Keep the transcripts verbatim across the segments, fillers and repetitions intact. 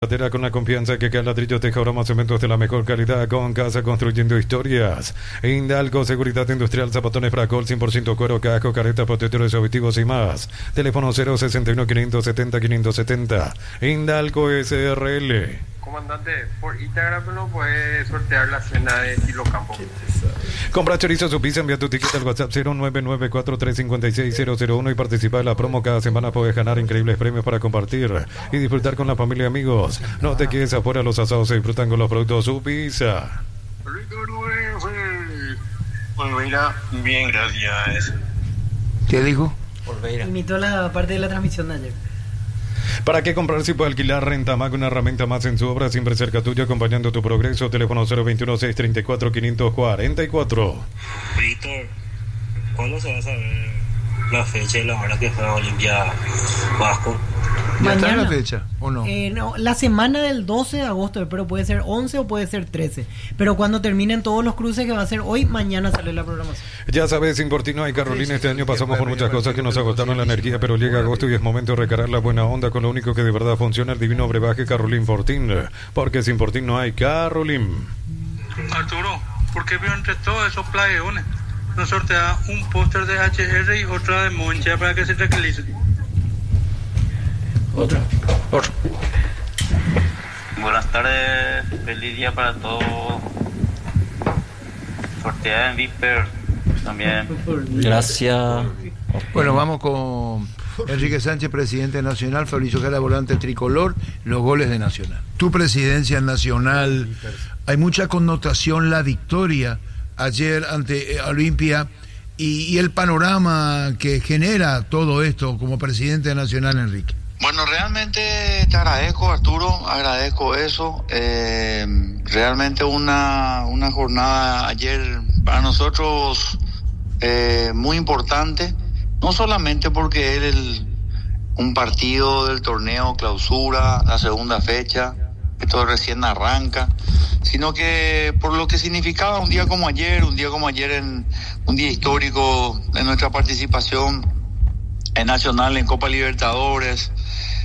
Con la confianza que cada ladrillo teja aroma cementos de la mejor calidad con Casa Construyendo Historias. Hindalco, seguridad industrial, zapatones Fracol, cien por ciento cuero, casco, careta, protectores auditivos y más. Teléfono cero sesenta y uno, quinientos setenta, quinientos setenta. Hindalco S R L. Comandante, por Instagram no puede sortear la cena de Kilocampo. Compra chorizo su pizza, envía tu ticket al WhatsApp cero nueve nueve cuatro tres cinco seis cero cero uno y participa en la promo. Cada semana puedes ganar increíbles premios para compartir y disfrutar con la familia y amigos. No te quedes afuera, los asados se disfrutan con los productos su pizza. Olveira, bien, gracias. ¿Qué dijo? Olveira. Imitó la parte de la transmisión de ayer. ¿Para qué comprar si puede alquilar? Renta Mac, una herramienta más en su obra, siempre cerca tuyo, acompañando tu progreso. Teléfono cero veintiuno, seiscientos treinta y cuatro, quinientos cuarenta y cuatro. Víctor, ¿cuándo se va a saber la fecha y la hora que juega Olimpia Vasco? ¿Ya está Mañana. la fecha o no? Eh, no? La semana del doce de agosto, pero puede ser once o puede ser trece. Pero cuando terminen todos los cruces que va a ser hoy, mañana sale la programación. Ya sabes, Importino y Carolina, este año pasamos por muchas cosas que nos agotaron la energía, pero llega agosto y es momento de recargar la buena onda con lo único que de verdad funciona, el divino brebaje Carolín Fortín. Porque sin Fortín no hay Carolín. Arturo, ¿por qué vio entre todos esos playeones? Nos sortea un póster de H R y otra de Moncha para que se tranquilice. Otra. Otra. Buenas tardes, feliz día para todos. Sorteada en Viper también. Gracias. Bueno, vamos con Enrique Sánchez, presidente nacional. Fabricio Jara, volante tricolor. Los goles de Nacional. Tu presidencia nacional, hay mucha connotación la victoria ayer ante eh, Olimpia y, y el panorama que genera todo esto como presidente nacional, Enrique. Bueno, realmente te agradezco, Arturo, agradezco eso. Eh, realmente una, una jornada ayer para nosotros eh, muy importante, no solamente porque era el, un partido del torneo clausura, la segunda fecha, esto recién arranca, sino que por lo que significaba un día como ayer, un día como ayer, en un día histórico en nuestra participación en Nacional, en Copa Libertadores.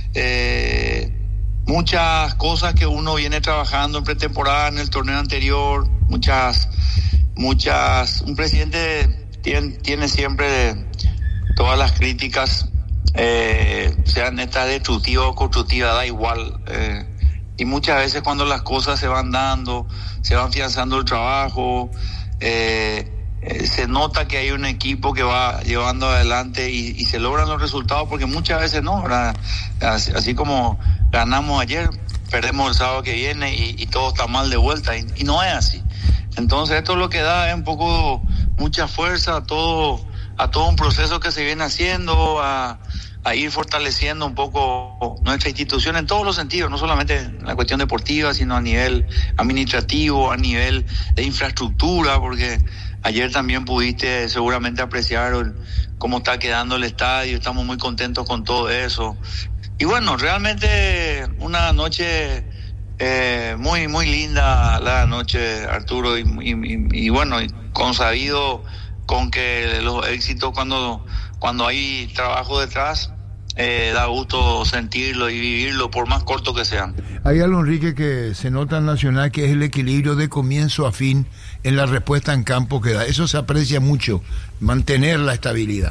Eh, muchas cosas que uno viene trabajando en pretemporada, en el torneo anterior, muchas, muchas, un presidente tiene, tiene siempre todas las críticas, eh, sean estas destructivas o constructivas, da igual, eh, y muchas veces cuando las cosas se van dando, se van afianzando el trabajo, eh, Eh, se nota que hay un equipo que va llevando adelante y, y se logran los resultados, porque muchas veces no, ¿verdad? Así, así como ganamos ayer, perdemos el sábado que viene y, y todo está mal de vuelta, y, y no es así. Entonces esto lo que da es un poco mucha fuerza a todo, a todo un proceso que se viene haciendo, a, a ir fortaleciendo un poco nuestra institución en todos los sentidos, no solamente en la cuestión deportiva, sino a nivel administrativo, a nivel de infraestructura, porque ayer también pudiste seguramente apreciar cómo está quedando el estadio, estamos muy contentos con todo eso. Y bueno, realmente una noche eh, muy muy linda la noche, Arturo, y, y, y bueno, consabido con que los éxitos cuando, cuando hay trabajo detrás, eh, da gusto sentirlo y vivirlo por más corto que sean. Hay algo, Enrique, que se nota en Nacional, que es el equilibrio de comienzo a fin en la respuesta en campo que da. Eso se aprecia mucho, mantener la estabilidad.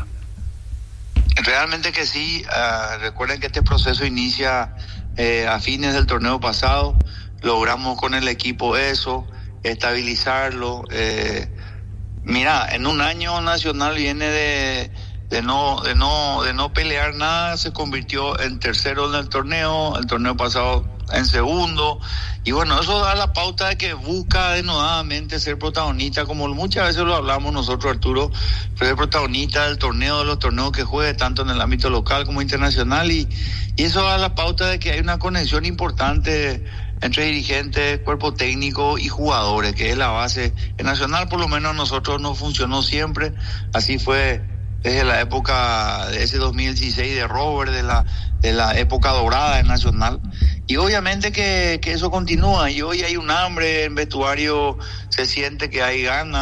Realmente que sí. Uh, recuerden que este proceso inicia eh, a fines del torneo pasado. Logramos con el equipo eso, estabilizarlo. Eh, mira, en un año Nacional viene de... de no de no de no pelear nada, se convirtió en tercero en el torneo, el torneo pasado en segundo, y bueno, eso da la pauta de que busca denodadamente ser protagonista, como muchas veces lo hablamos nosotros, Arturo, ser protagonista del torneo, de los torneos que juegue, tanto en el ámbito local como internacional, y, y eso da la pauta de que hay una conexión importante entre dirigentes, cuerpo técnico y jugadores, que es la base. En Nacional por lo menos a nosotros nos funcionó siempre, así fue desde la época de ese dos mil dieciséis de Robert, de la de la época dorada de Nacional, y obviamente que, que eso continúa, y hoy hay un hambre en vestuario, se siente que hay ganas,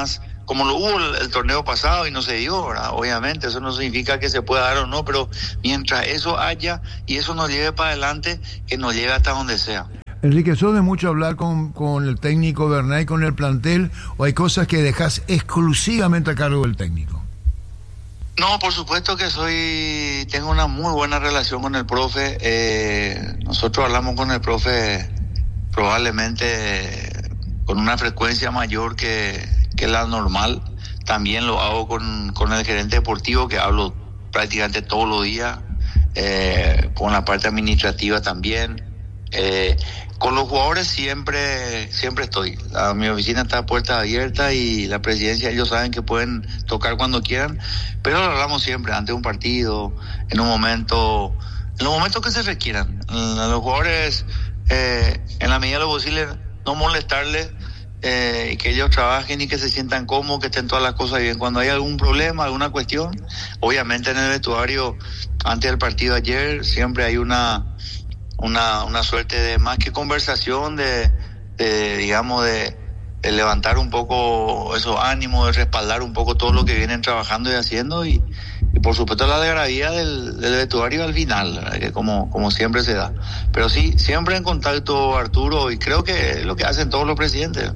como lo hubo el, el torneo pasado y no se dio, ¿verdad? Obviamente, eso no significa que se pueda dar o no, pero mientras eso haya y eso nos lleve para adelante, que nos lleve hasta donde sea. Enrique, ¿sos de mucho hablar con, con el técnico Bernay, con el plantel, o hay cosas que dejas exclusivamente a cargo del técnico? No, por supuesto que soy, tengo una muy buena relación con el profe. Eh, nosotros hablamos con el profe probablemente con una frecuencia mayor que, que la normal. También lo hago con, con el gerente deportivo, que hablo prácticamente todos los días, eh, con la parte administrativa también. Eh, con los jugadores siempre siempre estoy. La, mi oficina está a puertas abiertas y la presidencia, ellos saben que pueden tocar cuando quieran, pero lo hablamos siempre, antes de un partido, en un momento, en los momentos que se requieran. A los jugadores, eh, en la medida de lo posible, no molestarles, eh, y que ellos trabajen y que se sientan cómodos, que estén todas las cosas bien. Cuando hay algún problema, alguna cuestión, obviamente en el vestuario, antes del partido ayer, siempre hay una una una suerte de más que conversación, de, de digamos de, de levantar un poco esos ánimos, de respaldar un poco todo lo que vienen trabajando y haciendo, y, y por supuesto la algarabía del, del vestuario al final, ¿verdad? Que como como siempre se da. Pero sí, siempre en contacto, Arturo, y creo que es lo que hacen todos los presidentes.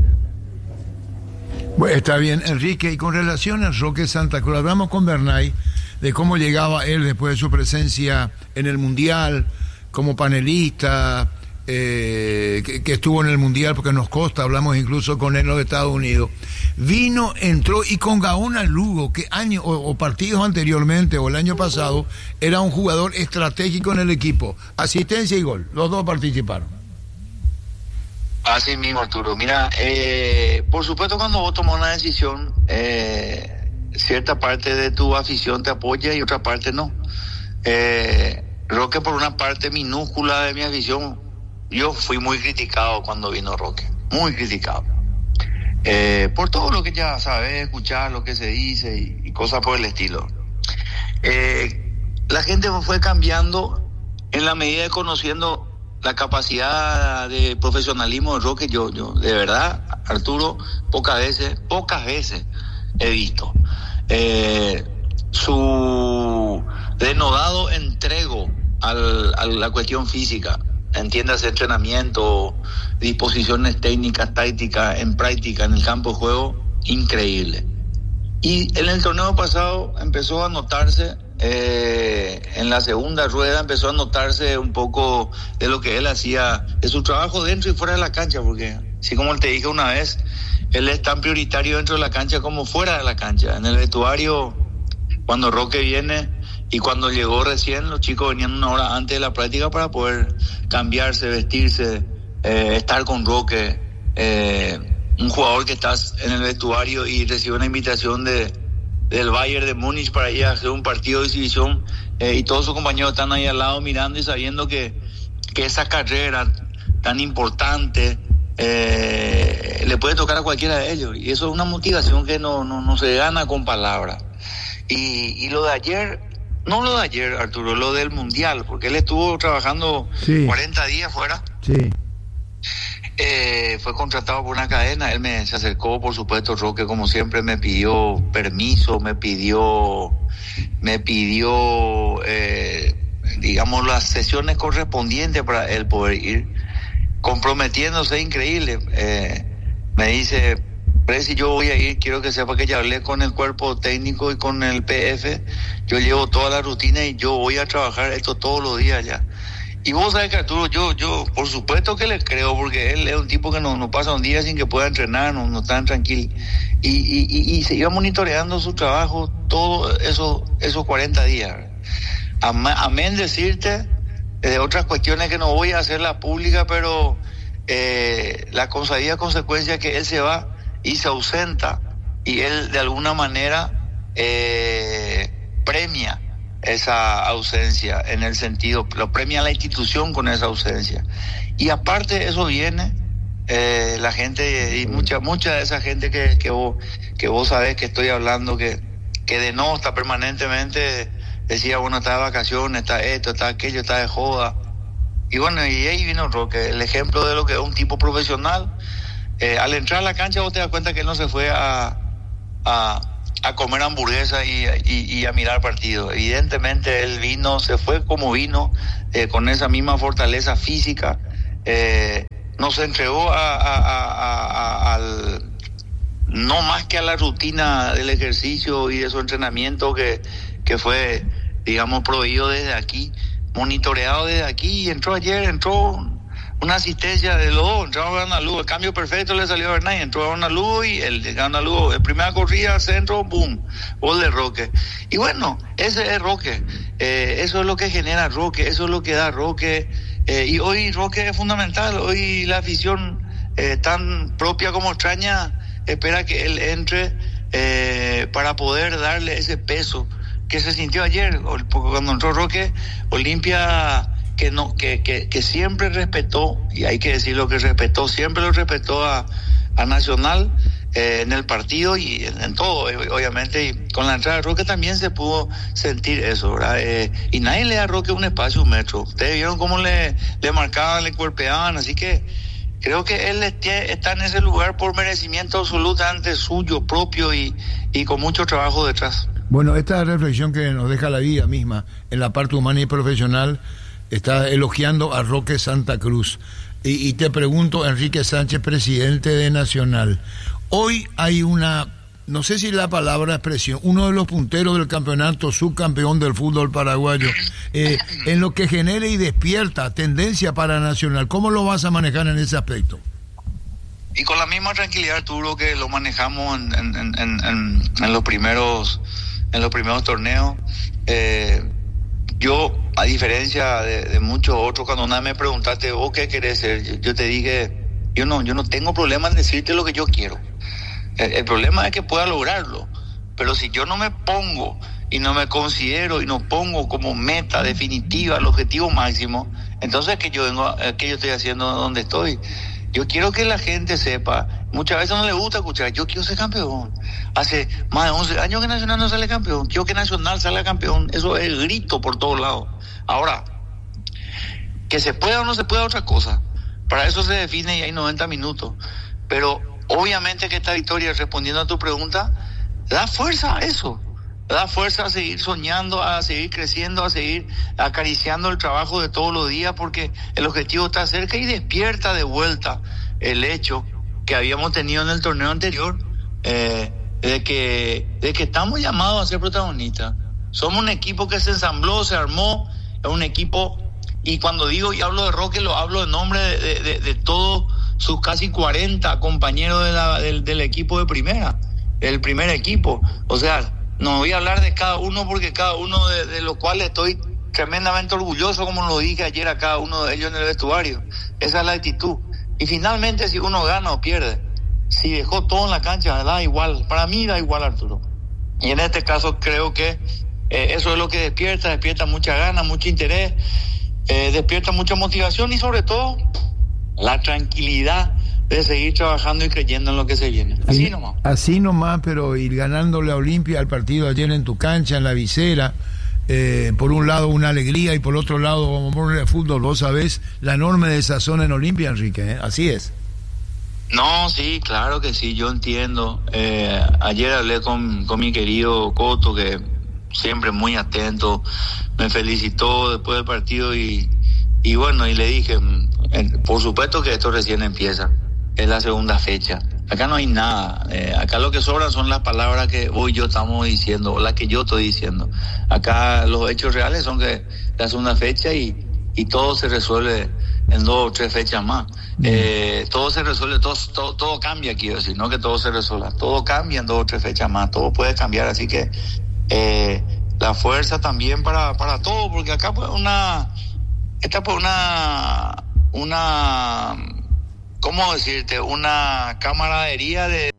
Bueno, está bien, Enrique, y con relación a Roque Santa Cruz, hablamos con Bernay de cómo llegaba él después de su presencia en el Mundial, como panelista, eh, que, que estuvo en el Mundial, porque nos consta, hablamos incluso con él en los Estados Unidos. Vino, entró, y con Gaona Lugo, que año o, o partidos anteriormente, o el año pasado, era un jugador estratégico en el equipo. Asistencia y gol, los dos participaron. Así mismo, Arturo. Mira, eh, por supuesto, cuando vos tomás una decisión, eh, cierta parte de tu afición te apoya y otra parte no. Eh, Roque, por una parte minúscula de mi afición, yo fui muy criticado cuando vino Roque, muy criticado. Eh, por todo lo que ya sabes, escuchar lo que se dice y, y cosas por el estilo. Eh, la gente fue cambiando en la medida de conociendo la capacidad de profesionalismo de Roque. Yo, yo, de verdad, Arturo, pocas veces, pocas veces he visto eh, su denodado entrego al, a la cuestión física, entiéndase, entrenamiento, disposiciones técnicas, tácticas, en práctica, en el campo de juego, increíble. Y en el torneo pasado empezó a notarse, eh, en la segunda rueda empezó a notarse un poco de lo que él hacía, de su trabajo dentro y fuera de la cancha, porque, así como te dije una vez, él es tan prioritario dentro de la cancha como fuera de la cancha. En el vestuario, cuando Roque viene, y cuando llegó recién, los chicos venían una hora antes de la práctica para poder cambiarse, vestirse, eh, estar con Roque. Eh, un jugador que estás en el vestuario y recibe una invitación de del Bayern de Múnich para ir a hacer un partido de exhibición, eh, y todos sus compañeros están ahí al lado mirando y sabiendo que, que esa carrera tan importante eh, le puede tocar a cualquiera de ellos, y eso es una motivación que no, no, no se gana con palabras. Y, y lo de ayer, no lo de ayer, Arturo, lo del Mundial, porque él estuvo trabajando sí. cuarenta días fuera. Sí. Eh, fue contratado por una cadena. Él me se acercó, por supuesto, Roque, como siempre, me pidió permiso, me pidió, me pidió, eh, digamos, las sesiones correspondientes para él poder ir, comprometiéndose, increíble. Eh, me dice, Presi, yo voy a ir, quiero que sepa que ya hablé con el cuerpo técnico y con el P F, yo llevo toda la rutina y yo voy a trabajar esto todos los días ya. Y vos sabés que, Arturo, yo, yo por supuesto que le creo, porque él es un tipo que no, no pasa un día sin que pueda entrenar, no, no está tranquilo. Y, y, y, y se iba monitoreando su trabajo todos esos, esos cuarenta días. Amén decirte de otras cuestiones que no voy a hacerlas públicas, pero eh, la consabida consecuencia es que él se va y se ausenta, y él de alguna manera eh, premia esa ausencia, en el sentido, lo premia la institución con esa ausencia. Y aparte eso viene, eh, la gente, y mucha mucha de esa gente que, que vos que vos sabés que estoy hablando, que, que denota permanentemente, decía, bueno, está de vacaciones, está esto, está aquello, está de joda. Y bueno, y ahí vino Roque, el ejemplo de lo que es un tipo profesional. Eh, al entrar a la cancha vos te das cuenta que él no se fue a a, a comer hamburguesa y, y, y a mirar partido. Evidentemente él vino, se fue como vino, eh, con esa misma fortaleza física, eh, nos entregó a, a, a, a, al, no más que a la rutina del ejercicio y de su entrenamiento que, que fue, digamos, prohibido desde aquí, monitoreado desde aquí, y entró ayer, entró una asistencia de los dos, entró a Gana Lugo, el cambio perfecto le salió a Bernay, entró a Gana Lugo y el de Gana Lugo, en primera corrida, centro, boom, gol de Roque. Y bueno, ese es Roque, eh, eso es lo que genera Roque, eso es lo que da Roque, eh, y hoy Roque es fundamental, hoy la afición eh, tan propia como extraña espera que él entre eh, para poder darle ese peso que se sintió ayer, porque cuando entró Roque, Olimpia que no que, que, que siempre respetó, y hay que decirlo que respetó, siempre lo respetó a, a Nacional eh, en el partido y en, en todo, obviamente, y con la entrada de Roque también se pudo sentir eso, ¿verdad? Eh, y nadie le da a Roque un espacio, un metro. Ustedes vieron cómo le, le marcaban, le cuerpeaban, así que creo que él está en ese lugar por merecimiento absolutamente suyo, propio y, y con mucho trabajo detrás. Bueno, esta reflexión que nos deja la vida misma en la parte humana y profesional está elogiando a Roque Santa Cruz. Y, y te pregunto, Enrique Sánchez, presidente de Nacional, hoy hay una, no sé si la palabra expresión, uno de los punteros del campeonato, subcampeón del fútbol paraguayo, eh, en lo que genera y despierta tendencia para Nacional. ¿Cómo lo vas a manejar en ese aspecto? Y con la misma tranquilidad, Arturo, que lo manejamos en, en, en, en, en los primeros en los primeros torneos. Eh, yo, a diferencia de, de muchos otros, cuando una vez me preguntaste, ¿vos qué querés ser? Yo, yo te dije, yo no, yo no tengo problema en decirte lo que yo quiero. El, el problema es que pueda lograrlo. Pero si yo no me pongo y no me considero y no pongo como meta definitiva el objetivo máximo, entonces que yo vengo, que yo estoy haciendo donde estoy. Yo quiero que la gente sepa, muchas veces no le gusta escuchar, yo quiero ser campeón. Hace más de once años que Nacional no sale campeón, quiero que Nacional salga campeón, eso es el grito por todos lados. Ahora, que se pueda o no se pueda otra cosa, para eso se define y hay noventa minutos. Pero obviamente que esta victoria, respondiendo a tu pregunta, da fuerza a eso, da fuerza a seguir soñando, a seguir creciendo, a seguir acariciando el trabajo de todos los días, porque el objetivo está cerca y despierta de vuelta el hecho que habíamos tenido en el torneo anterior, eh, de que de que estamos llamados a ser protagonistas. Somos un equipo que se ensambló, se armó, es un equipo, y cuando digo y hablo de Roque, lo hablo en nombre de, de, de, de todos sus casi cuarenta compañeros de la, del, del equipo de primera, el primer equipo. O sea, no voy a hablar de cada uno porque cada uno de, de los cuales estoy tremendamente orgulloso, como lo dije ayer a cada uno de ellos en el vestuario. Esa es la actitud. Y finalmente, si uno gana o pierde, si dejó todo en la cancha, da igual. Para mí da igual, Arturo. Y en este caso creo que eh, eso es lo que despierta, despierta mucha gana, mucho interés, eh, despierta mucha motivación y sobre todo la tranquilidad de seguir trabajando y creyendo en lo que se viene. Así y, nomás. Así nomás, pero ir ganándole a Olimpia al partido ayer en tu cancha, en la visera, eh, por un lado una alegría y por otro lado, como amor de fútbol, vos sabés la enorme desazón en Olimpia, Enrique, ¿eh? Así es. No, sí, claro que sí, yo entiendo. Eh, ayer hablé con, con mi querido Coto, que siempre muy atento, me felicitó después del partido y, y bueno, y le dije, por supuesto que esto recién empieza, es la segunda fecha. Acá no hay nada, eh, acá lo que sobran son las palabras que hoy yo estamos diciendo, o las que yo estoy diciendo. Acá los hechos reales son que la segunda fecha y, y todo se resuelve en dos o tres fechas más. Eh, todo se resuelve, todo, todo, todo cambia, quiero decir, no que todo se resuelva, todo cambia en dos o tres fechas más, todo puede cambiar, así que eh, la fuerza también para, para todo, porque acá pues una, esta pues una, una, ¿cómo decirte? Una camaradería de